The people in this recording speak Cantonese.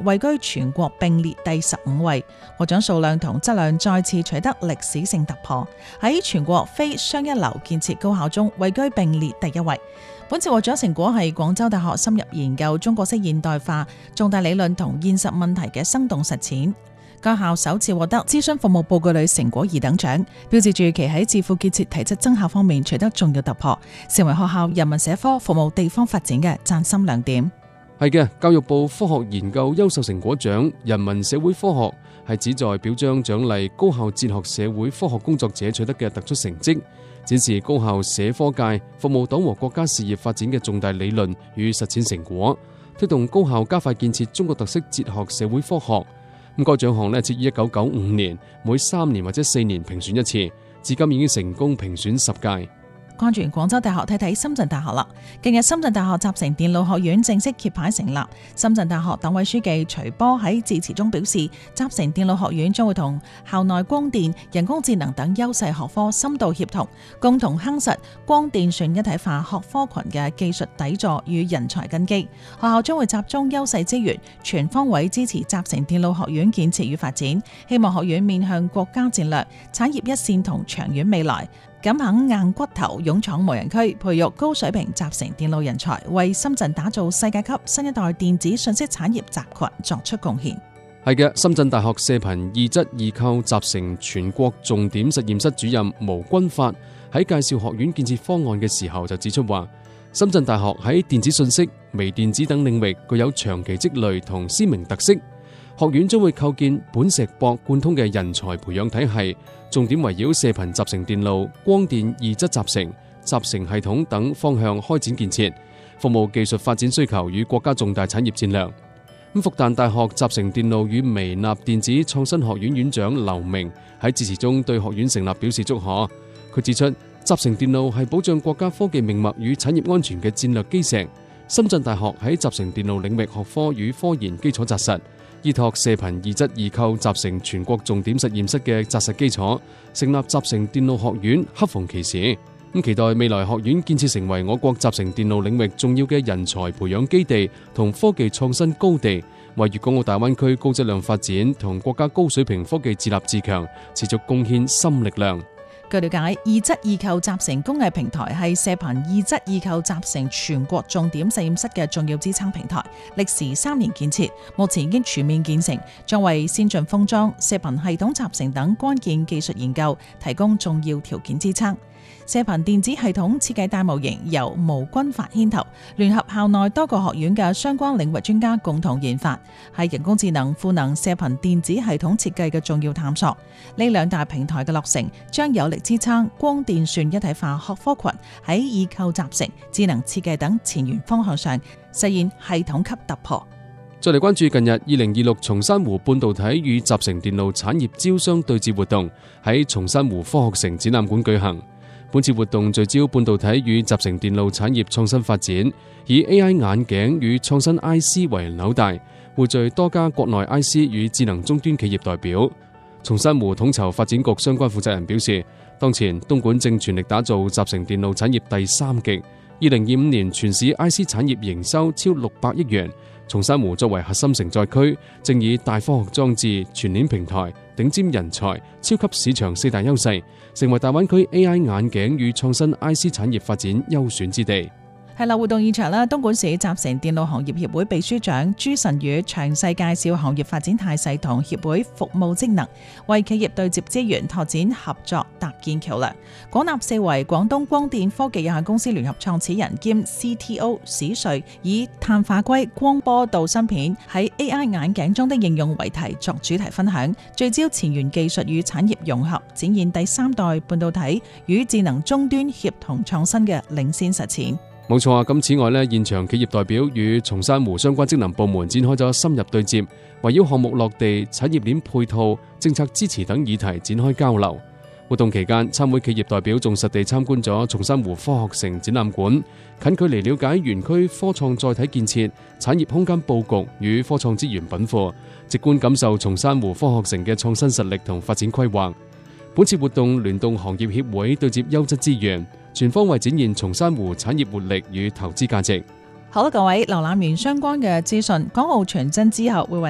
位居全國並列第15位，獲獎數量同質量再次取得歷史性突破，喺全國非雙一流建設高校中位居並列第1位。本次獲獎成果係廣州大學深入研究中國式現代化重大理論同現實問題嘅生動實踐。該校首次獲得諮詢服務報告裏成果2等獎，標誌住其喺智庫建設體質增效方面取得重要突破，成為學校人文社科服務地方發展嘅嶄新亮點。 係嘅，教育部科學研究優秀成果獎人文社會科學係旨在表彰獎勵高校哲學社會科學工作者取得嘅突出成績，展示高校社科界服務黨和國家事業發展嘅重大理論與實踐成果，推動高校加快建設中國特色哲學社會科學。咁該獎項設於1995年，每3年或者4年評選一次，至今已經成功評選10屆。 關注廣州大學，睇睇深圳大學啦。近日深圳大學集成電路學院正式揭牌成立。深圳大學黨委書記徐波喺致辭中表示，集成電路學院將會同校內光電、人工智能等優勢學科深度協同，共同夯實光電算一體化學科群嘅技術底座與人才根基。學校將會集中優勢資源，全方位支持集成電路學院建設與發展，希望學院面向國家戰略、產業一線同長遠未來，敢肯硬骨頭勇闖無人區，培育高水平集成電路人才，為深圳打造世界級新一代電子信息產業集群作出貢獻。 係嘅，深圳大學射頻異質異構集成全國重點實驗室主任毛軍發喺介紹學院建設方案嘅時候就指出話，深圳大學喺電子信息、微電子等領域具有長期積累同鮮明特色。學院將會構建本石博貫通嘅人才培養體系，重點圍繞射頻集成電路、光電異質集成、集成系統等方向開展建設，服務技術發展需求與國家重大產業戰略。復旦大學集成電路與微納電子創新學院院長劉明喺致辭中對學院成立表示祝賀。佢指出，集成電路係保障國家科技命脈與產業安全嘅戰略基石。深圳大學喺集成電路領域學科與科研基礎紮實，依託射頻異質異構集成全國重點實驗室嘅紮實基礎，成立集成電路學院恰逢其時。期待未來學院建設成為我國集成電路領域重要嘅人才培養基地同科技創新高地，為粵港澳大灣區高質量發展同國家高水平科技自立自強持續貢獻新力量。 據了解，異質異構集成工藝平台係射頻異質異構集成全國重點實驗室嘅重要支撐平台，歷時3年建設，目前已經全面建成，將為先進封裝、射頻系統集成等關鍵技術研究提供重要條件支撐。射頻電子系統設計大模型由毛軍發牽頭，聯合校內多個學院嘅相關領域專家共同研發，係人工智能賦能射頻電子系統設計嘅重要探索。呢2大平台嘅落成，將有力支撐光電算一體化學科群喺異構集成、智能設計等前沿方向上實現系統級突破。 再嚟關注近日2026松山湖半導體與集成電路產業招商對接活動喺松山湖科學城展覽館舉行。本次活動聚焦半導體與集成電路產業創新發展，以 AI 眼鏡與創新 IC 為紐帶，匯聚多家國內 IC 與智能終端企業代表。松山湖統籌發展局相關負責人表示，當前東莞正全力打造集成電路產業第3極，2025年全市 IC 產業營收超600億元。松山湖作為核心承載區，正以大科學裝置、全鏈平台、頂尖人才、超級市場4大優勢，成為大灣區 AI 眼鏡與創新 IC 產業發展優選之地。 係啦，活動現場啦，東莞市集成電路行業協會秘書長朱晨宇詳細介紹行業發展態勢同協會服務職能，為企業對接資源、拓展合作、搭建橋樑。廣納四維廣東光電科技有限公司聯合創始人兼 CTO 史瑞以碳化硅光波導芯片喺 AI 眼鏡中的應用為題作主題分享，聚焦前沿技術與產業融合，展現第3代半導體與智能終端協同創新嘅領先實踐。 冇錯啊！咁此外呢，現場企業代表與松山湖相關職能部門展開咗深入對接，圍繞項目落地、產業鏈配套、政策支持等議題展開交流。活動期間，參會企業代表仲實地參觀咗松山湖科學城展覽館，近距離了解園區科創載體建設、產業空間佈局與科創資源稟賦，直觀感受松山湖科學城嘅創新實力同發展規劃。本次活動聯動行業協會對接優質資源，全方位展現松山湖產業活力與投資價值。 好啦，各位瀏覽完相關嘅資訊，港澳傳真之後會為